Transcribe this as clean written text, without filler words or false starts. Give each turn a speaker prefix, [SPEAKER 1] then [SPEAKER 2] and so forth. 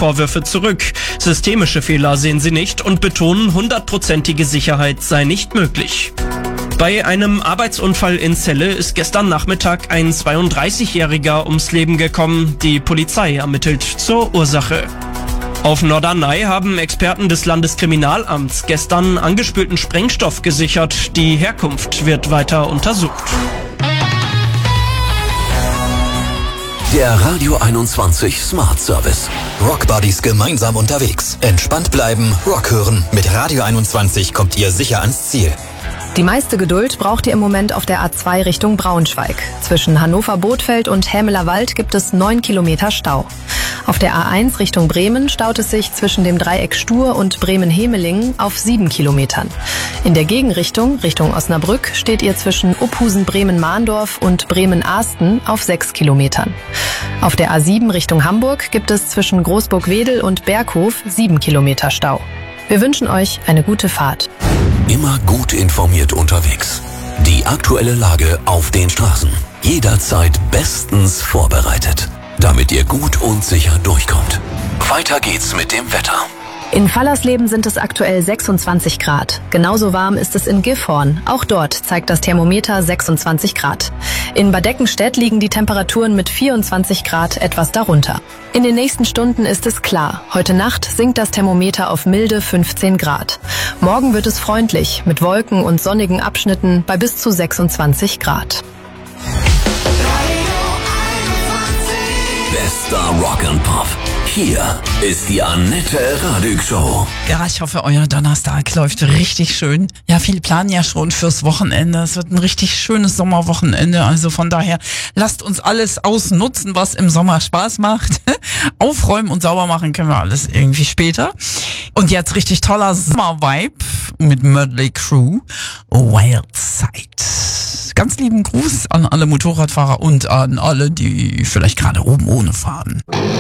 [SPEAKER 1] Vorwürfe zurück. Systemische Fehler sehen sie nicht und betonen, 100%ige Sicherheit sei nicht möglich. Bei einem Arbeitsunfall in Celle ist gestern Nachmittag ein 32-Jähriger ums Leben gekommen. Die Polizei ermittelt zur Ursache. Auf Norderney haben Experten des Landeskriminalamts gestern angespülten Sprengstoff gesichert. Die Herkunft wird weiter untersucht.
[SPEAKER 2] Der Radio 21 Smart Service. Rock Buddies gemeinsam unterwegs. Entspannt bleiben, Rock hören. Mit Radio 21 kommt ihr sicher ans Ziel.
[SPEAKER 3] Die meiste Geduld braucht ihr im Moment auf der A2 Richtung Braunschweig. Zwischen Hannover-Bothfeld und Hämeler Wald gibt es 9 Kilometer Stau. Auf der A1 Richtung Bremen staut es sich zwischen dem Dreieck Stur und Bremen-Hemelingen auf 7 Kilometern. In der Gegenrichtung, Richtung Osnabrück, steht ihr zwischen Uphusen-Bremen-Mahndorf und Bremen-Ahsten auf 6 Kilometern. Auf der A7 Richtung Hamburg gibt es zwischen Großburg-Wedel und Berghof 7 Kilometer Stau. Wir wünschen euch eine gute Fahrt.
[SPEAKER 2] Immer gut informiert unterwegs. Die aktuelle Lage auf den Straßen. Jederzeit bestens vorbereitet, damit ihr gut und sicher durchkommt. Weiter geht's mit dem Wetter.
[SPEAKER 3] In Fallersleben sind es aktuell 26 Grad. Genauso warm ist es in Gifhorn. Auch dort zeigt das Thermometer 26 Grad. In Bad Eckenstedt liegen die Temperaturen mit 24 Grad etwas darunter. In den nächsten Stunden ist es klar. Heute Nacht sinkt das Thermometer auf milde 15 Grad. Morgen wird es freundlich mit Wolken und sonnigen Abschnitten bei bis zu 26 Grad.
[SPEAKER 2] Bester Rock and Pop. Hier ist die Annette Radig Show.
[SPEAKER 4] Ja, ich hoffe, euer Donnerstag läuft richtig schön. Ja, viele planen ja schon fürs Wochenende. Es wird ein richtig schönes Sommerwochenende. Also von daher, lasst uns alles ausnutzen, was im Sommer Spaß macht. Aufräumen und sauber machen können wir alles irgendwie später. Und jetzt richtig toller Sommervibe mit Mötley Crüe, Wild Side. Ganz lieben Gruß an alle Motorradfahrer und an alle, die vielleicht gerade oben ohne fahren.